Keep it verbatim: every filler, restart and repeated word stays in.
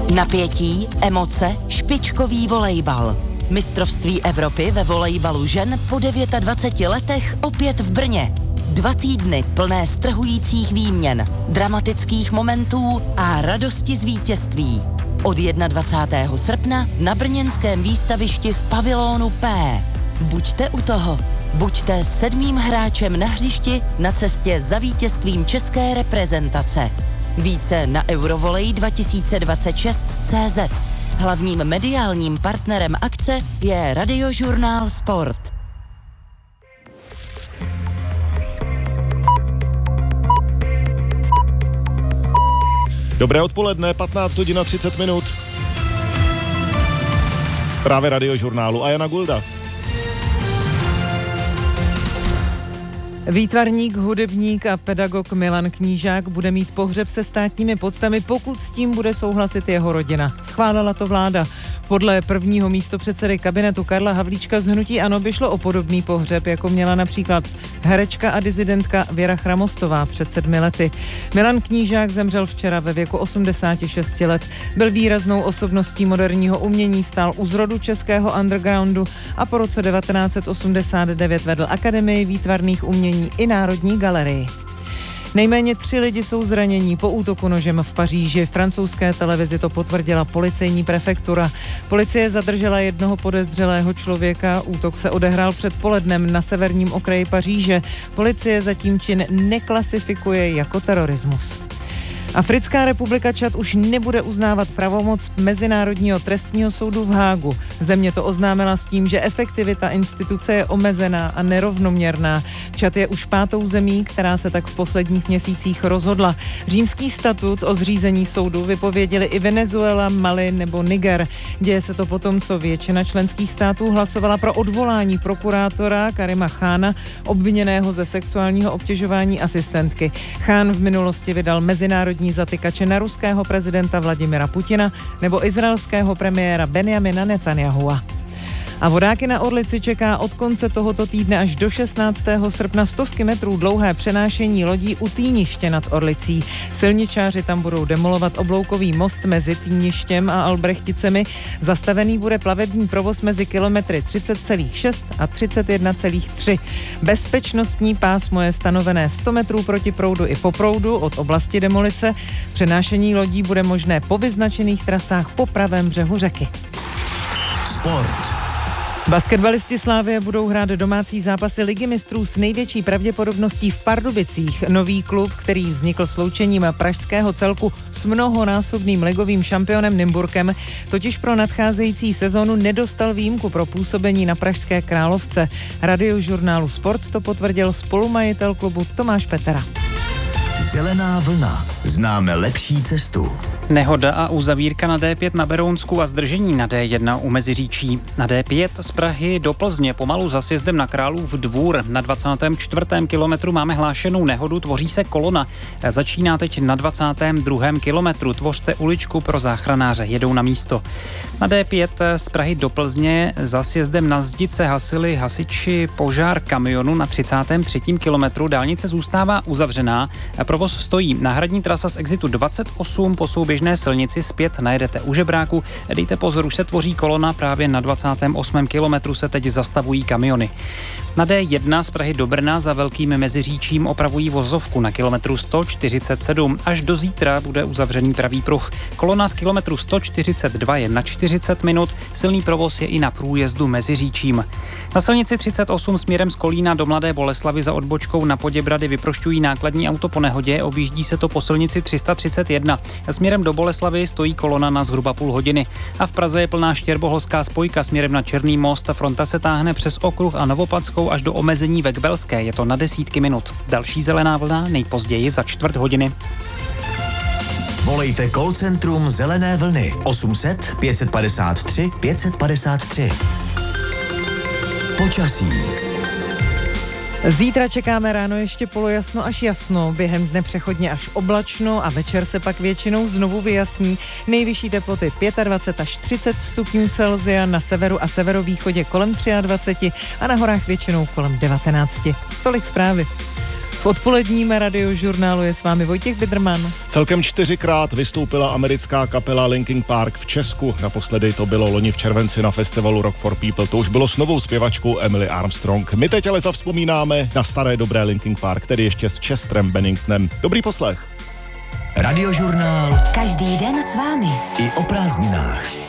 Napětí, emoce, špičkový volejbal. Mistrovství Evropy ve volejbalu žen po dvaceti devíti letech opět v Brně. Dva týdny plné strhujících výměn, dramatických momentů a radosti z vítězství. Od dvacátého prvního srpna na brněnském výstavišti v pavilonu P. Buďte u toho. Buďte sedmým hráčem na hřišti na cestě za vítězstvím české reprezentace. Více na eurovolej dva tisíce dvacet šest tečka cé zet. Hlavním mediálním partnerem akce je Radiožurnál Sport. Dobré odpoledne, patnáct hodin a třicet minut. Zprávy Radiožurnálu a Jana Gulda. Výtvarník, hudebník a pedagog Milan Knížák bude mít pohřeb se státními poctami, pokud s tím bude souhlasit jeho rodina. Schválila to vláda. Podle prvního místopředsedy kabinetu Karla Havlíčka z hnutí ANO by šlo o podobný pohřeb, jako měla například herečka a disidentka Věra Chramostová před sedmi lety. Milan Knížák zemřel včera ve věku osmdesáti šesti let. Byl výraznou osobností moderního umění, stál u zrodu českého undergroundu a po roce devatenáct set osmdesát devět vedl Akademii výtvarných umění i Národní galerii. Nejméně tři lidi jsou zranění po útoku nožem v Paříži. Francouzské televizi to potvrdila policejní prefektura. Policie zadržela jednoho podezřelého člověka. Útok se odehrál před polednem na severním okraji Paříže. Policie zatím čin neklasifikuje jako terorismus. Africká republika Čad už nebude uznávat pravomoc Mezinárodního trestního soudu v Hágu. Země to oznámila s tím, že efektivita instituce je omezená a nerovnoměrná. Čad je už pátou zemí, která se tak v posledních měsících rozhodla. Římský statut o zřízení soudu vypověděli i Venezuela, Mali nebo Niger. Děje se to potom, co většina členských států hlasovala pro odvolání prokurátora Karima Chána, obviněného ze sexuálního obtěžování asistentky. Chán v minulosti vydal mezinárodní zatykače na ruského prezidenta Vladimira Putina nebo izraelského premiéra Benjamina Netanyahua. A vodáky na Orlici čeká od konce tohoto týdne až do šestnáctého srpna stovky metrů dlouhé přenášení lodí u Týniště nad Orlicí. Silničáři tam budou demolovat obloukový most mezi Týništěm a Albrechticemi. Zastavený bude plavební provoz mezi kilometry třicet celá šest a třicet jedna celá tři. Bezpečnostní pásmo je stanovené sto metrů proti proudu i po proudu od oblasti demolice. Přenášení lodí bude možné po vyznačených trasách po pravém břehu řeky. Sport. Basketbalisti Slavie budou hrát domácí zápasy Ligy mistrů s největší pravděpodobností v Pardubicích. Nový klub, který vznikl sloučením pražského celku s mnohonásobným ligovým šampionem Nymburkem, totiž pro nadcházející sezonu nedostal výjimku pro působení na Pražské Královce. Radiožurnálu Sport to potvrdil spolumajitel klubu Tomáš Petera. Zelená vlna. Známe lepší cestu. Nehoda a uzavírka na D pět na Berounsku a zdržení na D jedna u Meziříčí. Na D pět z Prahy do Plzně pomalu za sjezdem na Králův Dvůr. Na dvacátém čtvrtém kilometru máme hlášenou nehodu, tvoří se kolona. Začíná teď na dvacátém druhém kilometru. Tvořte uličku pro záchranáře, jedou na místo. Na D pět z Prahy do Plzně za sjezdem na Zdice hasili hasiči požár kamionu na třicátém třetím kilometru. Dálnice zůstává uzavřená. Provoz stojí. Náhradní trasa z exitu dvacet osm po souběžné silnici zpět najedete u Žebráku. Dejte pozor, už se tvoří kolona, právě na dvacátém osmém kilometru se teď zastavují kamiony. Na D jedna z Prahy do Brna za Velkým Meziříčím opravují vozovku na kilometru sto čtyřicet sedm. Až do zítra bude uzavřený pravý pruh. Kolona z kilometru sto čtyřicet dva je na čtyřicet minut. Silný provoz je i na průjezdu Meziříčím. Na silnici třicet osm směrem z Kolína do Mladé Boleslavi za odbočkou na Poděbrady vyprošťují nákladní auto po nehodě, objíždí se to po silnici tři sta třicet jedna. Směrem do Boleslavy stojí kolona na zhruba půl hodiny. A v Praze je plná štěrboholská spojka směrem na Černý most. Fronta se táhne přes Okruh a Novopadskou až do omezení ve Kbelské. Je to na desítky minut. Další zelená vlna nejpozději za čtvrt hodiny. Volejte call centrum Zelené vlny osm set pět set padesát tři pět set padesát tři. Počasí. Zítra čekáme ráno ještě polojasno až jasno, během dne přechodně až oblačno a večer se pak většinou znovu vyjasní. Nejvyšší teploty dvacet pět až třicet stupňů Celsia, na severu a severovýchodě kolem dvacet tři a na horách většinou kolem devatenáct. Tolik zprávy. V odpoledním radiožurnálu je s vámi Vojtěch Bidrman. Celkem čtyřikrát vystoupila americká kapela Linkin Park v Česku. Naposledy to bylo loni v červenci na festivalu Rock for People. To už bylo s novou zpěvačkou Emily Armstrong. My teď ale zavzpomínáme na staré dobré Linkin Park, tedy ještě s Chesterem Benningtonem. Dobrý poslech. Radiožurnál. Každý den s vámi. I o prázdninách.